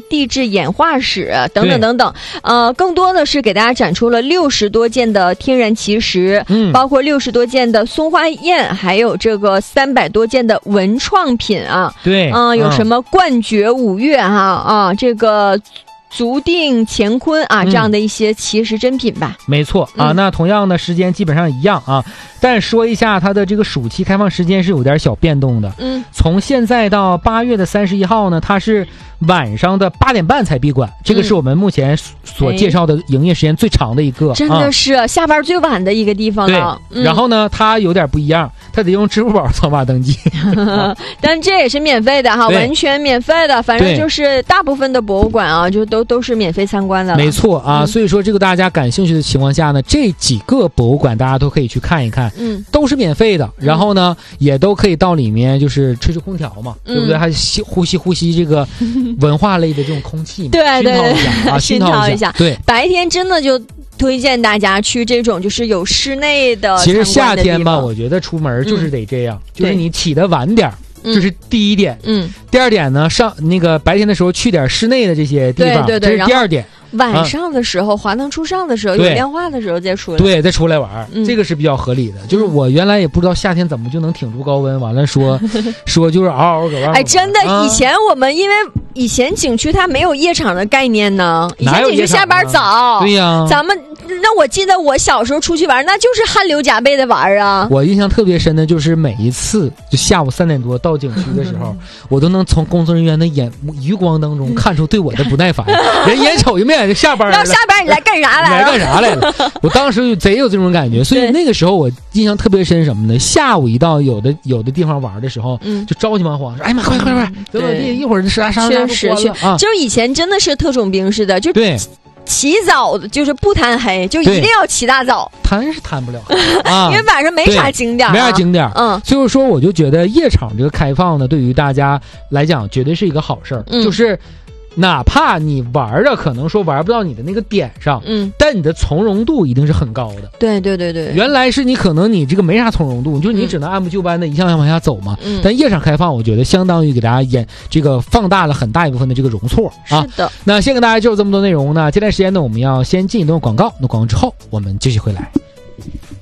地质演化史等等等等。更多的是给大家展出了60多件的天然奇石，包括60多件的松花雁，还有这个300多件的文创品啊。 对， 有什么冠绝五岳这个足定乾坤这样的一些奇石珍品吧。 没错那同样的时间基本上一样但说一下它的这个暑期开放时间是有点小变动的。从现在到8月的31号呢，它是晚上的8点半才闭馆，这个是我们目前所介绍的营业时间最长的一个， 真的是下班最晚的一个地方了。 然后呢，它有点不一样，它得用支付宝扫码登记， 但这也是免费的完全免费的。反正就是大部分的博物馆就都是免费参观的了。 没错所以说这个大家感兴趣的情况下呢，这几个博物馆大家都可以去看一看，都是免费的。然后呢，也都可以到里面就是吹吹空调嘛，对不对？还呼吸这个文化类的这种空气嘛， 对， 熏陶一下。 对， 白天真的就推荐大家去这种就是有室内的。 其实夏天吧，我觉得出门就是得这样，就是你起得晚点。这是第一点。第二点呢，上那个白天的时候去点室内的这些地方， 对， 这是第二点。 晚上的时候，华灯初上的时候，有亮化的时候再出来， 对，再出来玩，这个是比较合理的。就是我原来也不知道夏天怎么就能挺住高温，完了说就是嗷嗷搁外面。 真的，以前我们因为以前景区它没有夜场的概念呢，以前景区下班早， 对呀， 咱们那我记得我小时候出去玩，那就是汗流浃背的玩啊。 我印象特别深的就是每一次就下午3点多到景区的时候，我都能从工作人员的余光当中看出对我的不耐烦，人眼瞅一面就下班了， 要下班你来干啥来了？ 你来干啥来了？我当时就贼有这种感觉，所以那个时候我印象特别深什么呢？下午一到有的地方玩的时候，就着急忙慌说：“哎妈，快，等一会儿啥确实就是以前真的是特种兵似的，就对。 起早就是不贪黑，就一定要起大早。 贪是贪不了因为晚上没啥景点， 没啥景点。所以说我就觉得夜场这个开放呢，对于大家来讲绝对是一个好事儿。就是哪怕你玩的可能说玩不到你的那个点上，但你的从容度一定是很高的。 对。 原来是你可能你这个没啥从容度，就是你只能按部就班的一项项往下走嘛。但夜场开放，我觉得相当于给大家这个放大了很大一部分的这个容错啊。 是的。 那先给大家就是这么多内容呢。接下来时间呢，我们要先进一段广告。那广告之后，我们继续回来。